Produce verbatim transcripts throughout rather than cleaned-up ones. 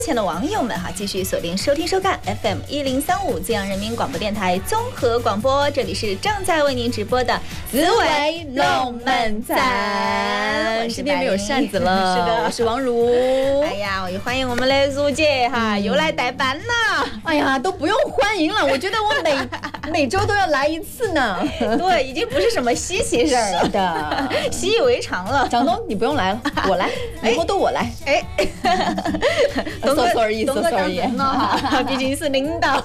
亲爱的网友们哈，继续锁定收听收看 F M 一零三五资阳人民广播电台综合广播，这里是正在为您直播的紫薇龙门阵。 我今天没有扇子了， 是的， 我是王如。 哎呀，我也欢迎我们的如姐哈，又来代班了。 哎呀，都不用欢迎了，我觉得我每每周都要来一次呢。 对，已经不是什么稀奇事儿了， 是的， 习以为常了。 张东，你不用来了，我来，以后都我来。 哎。 so sorry so sorry 哈，毕竟是领导。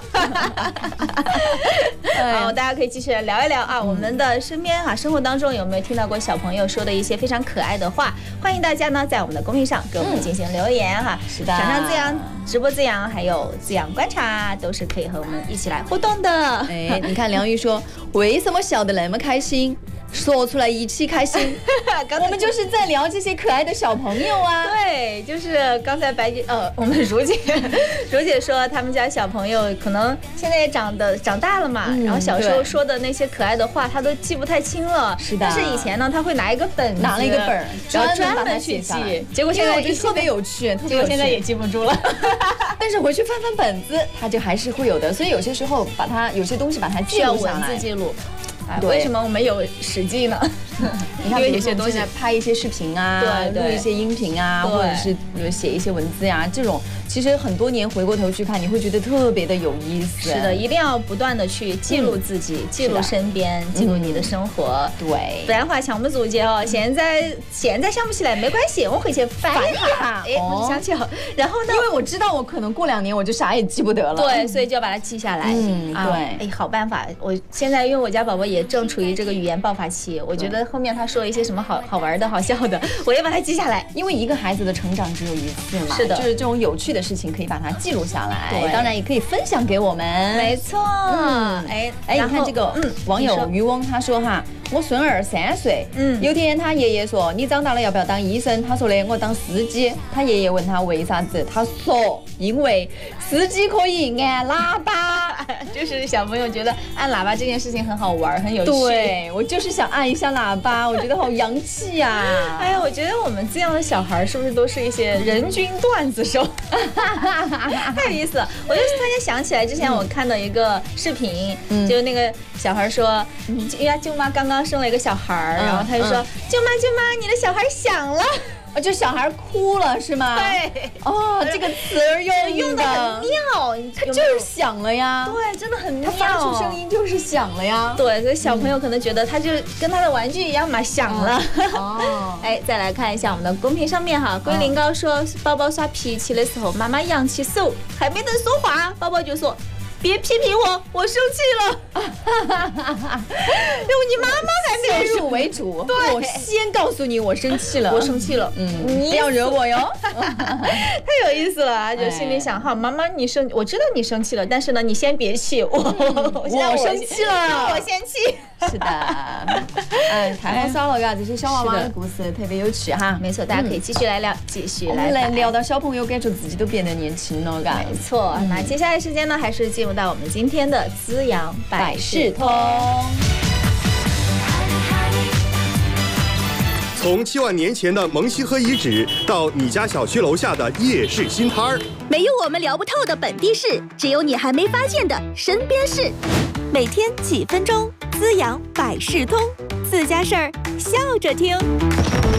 好，大家可以继续来聊一聊啊，我们的身边啊，生活当中有没有听到过小朋友说的一些非常可爱的话？欢迎大家呢在我们的公屏上给我们进行留言哈。 是的， 常常滋阳直播滋阳，还有滋阳观察，都是可以和我们一起来互动的。 哎，你看梁玉说，为什么笑得那么开心？说出来一起开心。我们就是在聊这些可爱的小朋友啊。 对，就是刚才白姐呃，我们如姐，如姐说他们家小朋友可能现在也长得长大了嘛，嗯、然后小时候说的那些可爱的话，他都记不太清了。 是的。 但是以前呢，他会拿一个本， 拿了一个本， 然后专门去记。结果现在我觉得特别有趣，特别结果现在也记不住了。 但是回去翻翻本子，他就还是会有的。所以有些时候把它有些东西把它记录下来， 文字记录。哎，为什么我们有史记呢？ 你看，有些东西拍一些视频啊， 对， 录一些音频啊，或者是写一些文字呀、啊，这种其实很多年回过头去看，你会觉得特别的有意思。 是的，一定要不断的去记录自己，嗯、记录身边，记录你的生活。 嗯、对， 不然的话，像我们组姐哦，现在现在想不起来没关系，我回去翻一下。哎，我就想起了。然后呢， 因为我知道我可能过两年我就啥也记不得了。 对，所以就要把它记下来。 嗯，对。 哎，好办法。我现在因为我家宝宝也正处于这个语言爆发期，我觉得后面他说一些什么好好玩的好笑的，我也把它记下来。 因为一个孩子的成长只有一次嘛， 是的， 就是这种有趣的事情可以把它记录下来，对，当然也可以分享给我们。 没错，嗯，哎哎，你看这个，嗯，网友渔翁他说哈，我孙儿三岁，嗯，有天他爷爷说你长大了要不要当医生？他说的我当司机。他爷爷问他为啥子？他说因为司机可以按喇叭。 就是小朋友觉得按喇叭这件事情很好玩，很有趣。 对，我就是想按一下喇叭，我觉得好洋气呀、啊。 哎呀，我觉得我们这样的小孩是不是都是一些人均段子手？太有意思了！我就突然间想起来，之前我看到一个视频，嗯、就是那个小孩说，因为他舅妈刚刚生了一个小孩，嗯、然后他就说：“嗯、舅妈，舅妈，你的小孩响了。” 就小孩哭了是吗？ 对， 哦，这个词儿用用的很妙， 他就是响了呀。 对，真的很妙， 他发出声音就是响了呀。 对，所以小朋友可能觉得他就跟他的玩具一样嘛，响了。哦，哎，再来看一下我们的公屏上面哈，龟苓膏说，宝宝耍脾气的时候，妈妈扬起手，还没等说话，宝宝就说。别批评我，我生气了。用你妈妈还没先入为主， 对， 我先告诉你我生气了， 我生气了， 嗯，你不要惹我哟。 太有意思了，就心里想哈，妈妈你生，我知道你生气了，但是呢，你先别气我， 我生气了， 我先气。 是的，哎，太好耍了嘎，这些小娃娃的故事特别有趣哈。 没错，大家可以继续来聊，继续来来聊到小朋友，感觉自己都变得年轻了嘎。 没错，那接下来时间呢，还是进入到我们今天的滋阳百事通。 从七万年前的蒙西河遗址到你家小区楼下的夜市新摊儿， 没有我们聊不透的本地事，只有你还没发现的身边事。每天几分钟，滋阳百事通，自家事儿笑着听。